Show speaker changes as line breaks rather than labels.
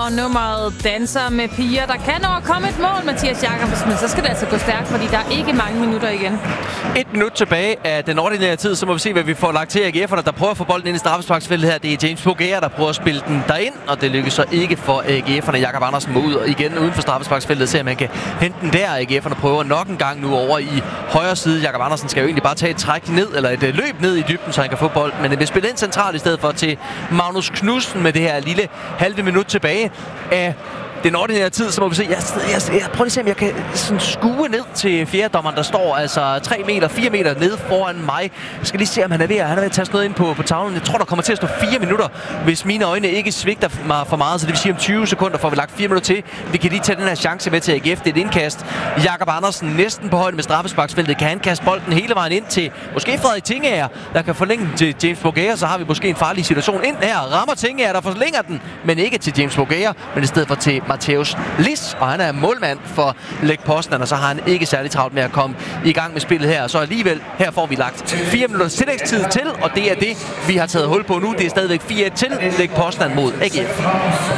og nummeret Danser med piger. Der kan over komme et mål, Mathias Jakobsen, men så skal det altså gå stærkt, fordi der er ikke mange minutter igen.
1 minut tilbage af den ordinære tid, så må vi se, hvad vi får lagt til AGF'erne, der prøver at få bolden ind i straffesparksfeltet her. Det er James Boger, der prøver at spille den derind, og det lykkes så ikke for AGF'erne. Jakob Andersen må ud og igen uden for straffesparksfeltet, se om man kan hente den der. AGF'erne prøver nok en gang nu over i højre side. Jakob Andersen skal jo egentlig bare tage et træk ned, eller et løb ned i dybden, så han kan få bolden, men det vil spille ind centralt i stedet for til Magnus Knudsen med det her lille halve minut tilbage af den ordinære tid, så må vi se. Jeg prøver lige at se, om jeg kan sådan skue ned til fjerdedommeren, der står altså 4 meter nede foran mig. Jeg skal lige se, om han er ved at tage noget ind på tavlen. Jeg tror, der kommer til at stå 4 minutter, hvis mine øjne ikke svigter mig for meget. Så det vil sige, om 20 sekunder får vi lagt 4 minutter til. Vi kan lige tage den her chance med til AGF. Det er et indkast. Jakob Andersen næsten på højde med straffesparksfeltet. Kan han kaste bolden hele vejen ind til måske Frederik Tingager, der kan forlænge den til James Boger. Så har vi måske en farlig situation ind her. Rammer Tingager, der forlænger den, men ikke til James Boger, men i stedet for til Matthäus Lis, og han er målmand for Lech Poznan, og så har han ikke særlig travlt med at komme i gang med spillet her. Så alligevel, her får vi lagt 4 minutters tillægstid til, og det er det, vi har taget hul på nu. Det er stadigvæk 4-1 til Lech Poznan mod AGF.